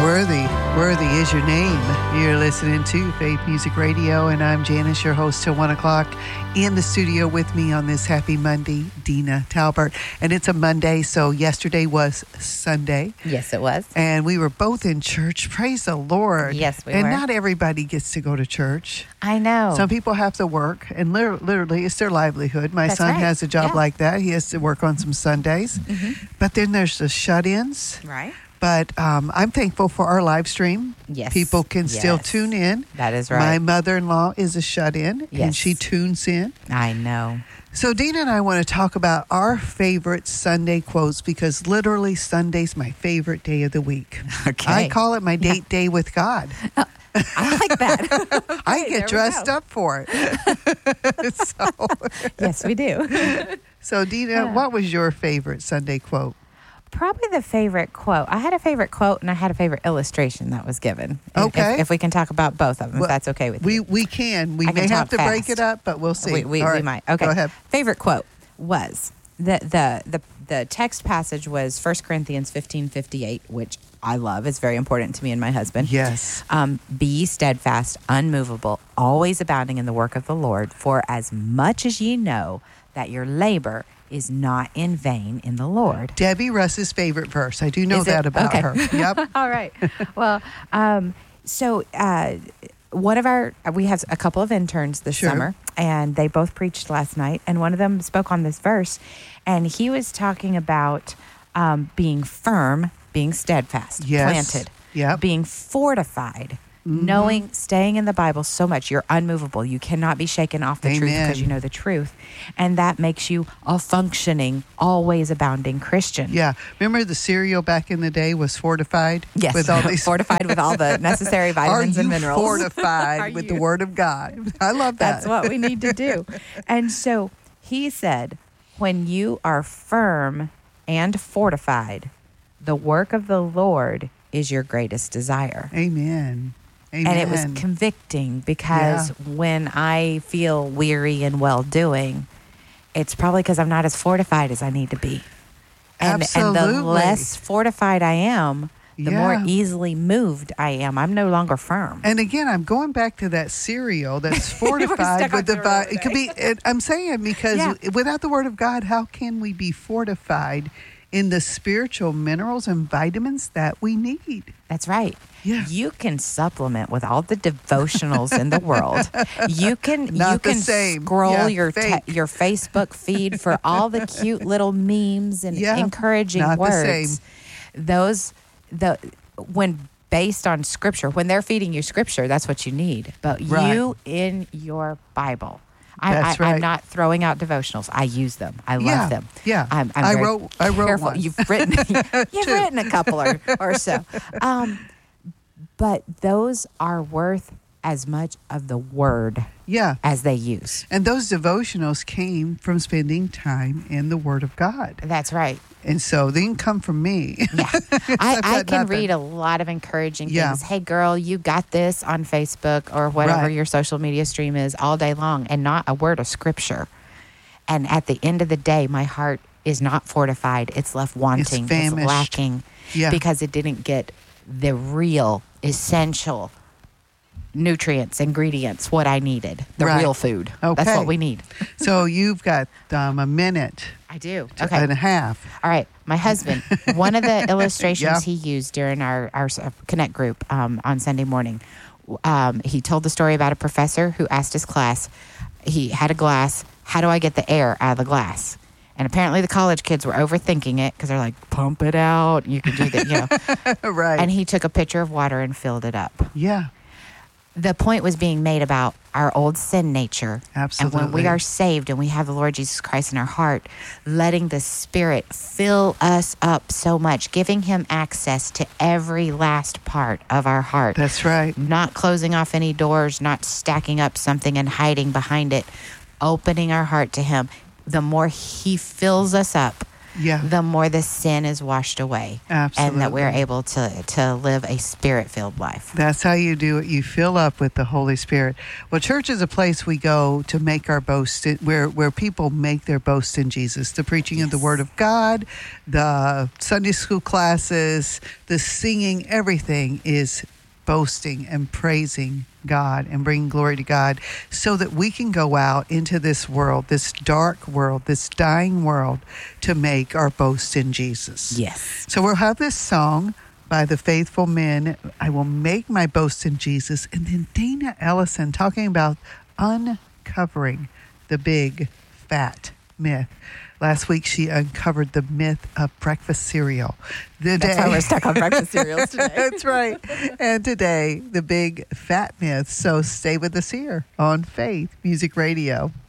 Worthy is your name. You're listening to Faith Music Radio, and I'm Janice, your host till 1 o'clock. In the studio with me on this happy Monday, Dina Talbert. And it's a Monday, so yesterday was Sunday. Yes, it was. And we were both in church. Praise the Lord. Yes, we were. And not everybody gets to go to church. I know. Some people have to work, and literally it's their livelihood. My That's son right. has a job like that. He has to work on some Sundays. Mm-hmm. But then there's the shut-ins. Right. But I'm thankful for our live stream. Yes. People can still tune in. That is right. My mother-in-law is a shut-in, Yes. and she tunes in. I know. So Dina and I want to talk about our favorite Sunday quotes, because literally Sunday's my favorite day of the week. Okay. I call it my date day with God. I like that. I get dressed up for it. Yes, we do. So Dina, what was your favorite Sunday quote? Probably the favorite quote. I had a favorite quote and I had a favorite illustration that was given. Okay. If we can talk about both of them, if that's okay with you. We can. We I can may have talk to break fast. it up, but we'll see. We All right. might. Okay. Go ahead. Favorite quote was the text passage was 1 Corinthians 15:58, which I love. It's very important to me and my husband. Yes. Be ye steadfast, unmovable, always abounding in the work of the Lord, for as much as ye know that your labor is not in vain in the Lord. Debbie Russ's favorite verse. I do know Is it? that about Okay. her. Yep. All right. Well, we have a couple of interns this Sure. summer, and they both preached last night, and one of them spoke on this verse, and he was talking about being firm, being steadfast, Yes. planted, Yep. being fortified, knowing, staying in the Bible so much, you're unmovable. You cannot be shaken off the truth Amen. because you know the truth. And that makes you a functioning, always abounding Christian. Yeah. Remember the cereal back in the day was fortified? Yes, With all these fortified with all the necessary vitamins and minerals. Fortified with the Word of God. I love that. That's what we need to do. And so he said, when you are firm and fortified, the work of the Lord is your greatest desire. Amen. Amen. And it was convicting because when I feel weary and well-doing, it's probably because I'm not as fortified as I need to be. And Absolutely. the less fortified I am, the more Yeah. easily moved I am. I'm no longer firm. And again, I'm going back to that cereal that's We're fortified stuck with on the. cereal It could be. I'm saying because Yeah. without the Word of God, how can we be fortified in the spiritual minerals and vitamins that we need? That's right. Yeah. You can supplement with all the devotionals in the world. You can Not the same. scroll Yeah, your fake. your Facebook feed for all the cute little memes and Yeah, encouraging not the words. same. When based on scripture, when they're feeding you scripture, that's what you need. But Right. you in your Bible. That's right. I'm not throwing out devotionals. I use them. I love Yeah, them. yeah. I'm I very wrote careful. one. You've written a couple or so. But those are worth as much of the word Yeah. as they use. And those devotionals came from spending time in the Word of God. That's right. And so they didn't come from me. Yeah. I've I got can nothing. read a lot of encouraging Yeah. things. Hey, girl, you got this on Facebook or whatever Right. your social media stream is all day long, and not a word of scripture. And at the end of the day, my heart is not fortified. It's left wanting. It's famished. lacking Yeah. because it didn't get the real, essential nutrients, ingredients, what I needed, the Right. real food. Okay. That's what we need. So you've got a minute I do. and Okay. a half. All right. My husband, one of the illustrations Yeah. he used during our Connect group on Sunday morning, he told the story about a professor who asked his class, he had a glass, how do I get the air out of the glass? And apparently the college kids were overthinking it because they're like, pump it out. You can do that, Right. And he took a pitcher of water and filled it up. Yeah. The point was being made about our old sin nature. Absolutely. And when we are saved and we have the Lord Jesus Christ in our heart, letting the Spirit fill us up so much, giving Him access to every last part of our heart. That's right. Not closing off any doors, not stacking up something and hiding behind it, opening our heart to Him. The more He fills us up, the more the sin is washed away. Absolutely. And that we're able to live a spirit-filled life. That's how you do it. You fill up with the Holy Spirit. Well, church is a place we go to make our boast, where people make their boast in Jesus. The preaching of the Word of God, the Sunday school classes, the singing, everything is boasting and praising God and bringing glory to God, so that we can go out into this world, this dark world, this dying world, to make our boast in Jesus. Yes. So we'll have this song by the Faithful Men, I Will Make My Boast in Jesus, and then Dana Ellison talking about uncovering the big fat myth. Last week, she uncovered the myth of breakfast cereal. That's why we're stuck on breakfast cereals today. That's right. And today, the big fat myth. So stay with us here on Faith Music Radio.